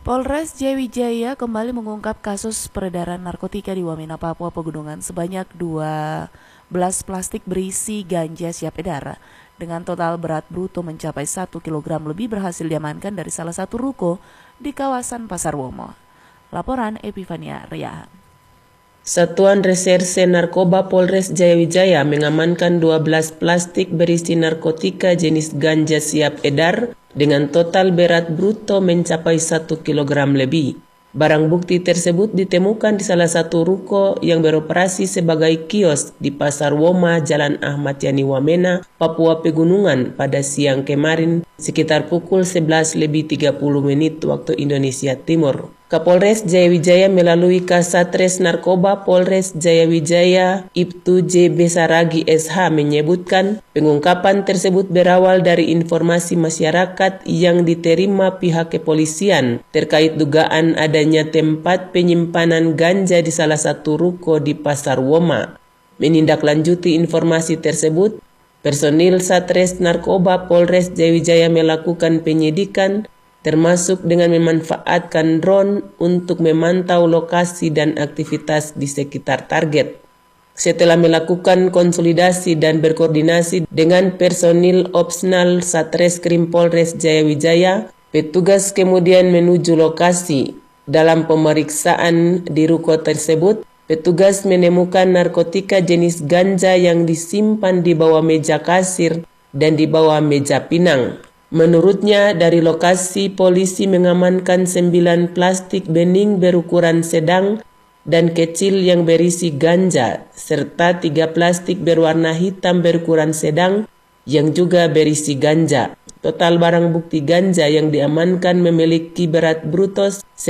Polres Jayawijaya kembali mengungkap kasus peredaran narkotika di Wamena, Papua Pegunungan sebanyak 12 plastik berisi ganja siap edar dengan total berat bruto mencapai 1 kg lebih berhasil diamankan dari salah satu ruko di kawasan Pasar Womo. Laporan Epifania Riahan. Satuan Reserse Narkoba Polres Jayawijaya mengamankan 12 plastik berisi narkotika jenis ganja siap edar dengan total berat bruto mencapai 1 kg lebih. Barang bukti tersebut ditemukan di salah satu ruko yang beroperasi sebagai kios di Pasar Woma, Jalan Ahmad Yani Wamena, Papua Pegunungan pada siang kemarin sekitar pukul 11:30 waktu Indonesia Timur. Kapolres Jayawijaya melalui Kasatres Narkoba Polres Jayawijaya Ibtu JB Saragi SH menyebutkan pengungkapan tersebut berawal dari informasi masyarakat yang diterima pihak kepolisian terkait dugaan adanya tempat penyimpanan ganja di salah satu ruko di Pasar Woma. Menindaklanjuti informasi tersebut, personil Satres Narkoba Polres Jayawijaya melakukan penyidikan termasuk dengan memanfaatkan drone untuk memantau lokasi dan aktivitas di sekitar target. Setelah melakukan konsolidasi dan berkoordinasi dengan personil opsional Satreskrim Polres Jayawijaya, petugas kemudian menuju lokasi. Dalam pemeriksaan di ruko tersebut, petugas menemukan narkotika jenis ganja yang disimpan di bawah meja kasir dan di bawah meja pinang. Menurutnya, dari lokasi polisi mengamankan 9 plastik bening berukuran sedang dan kecil yang berisi ganja, serta 3 plastik berwarna hitam berukuran sedang yang juga berisi ganja. Total barang bukti ganja yang diamankan memiliki berat bruto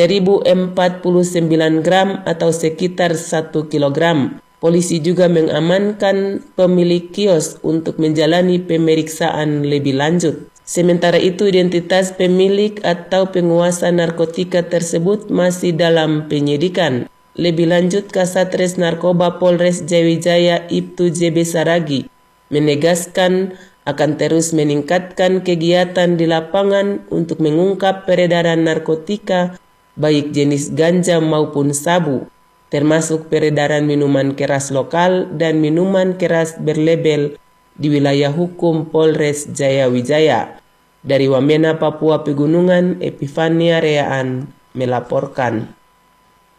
1049 gram atau sekitar 1 kg. Polisi juga mengamankan pemilik kios untuk menjalani pemeriksaan lebih lanjut. Sementara itu, identitas pemilik atau penguasa narkotika tersebut masih dalam penyidikan. Lebih lanjut, Kasatres Narkoba Polres Jayawijaya Ibtu JB Saragi menegaskan akan terus meningkatkan kegiatan di lapangan untuk mengungkap peredaran narkotika baik jenis ganja maupun sabu, termasuk peredaran minuman keras lokal dan minuman keras berlabel di wilayah hukum Polres Jayawijaya. Dari Wamena, Papua Pegunungan, Epifania Riahan melaporkan.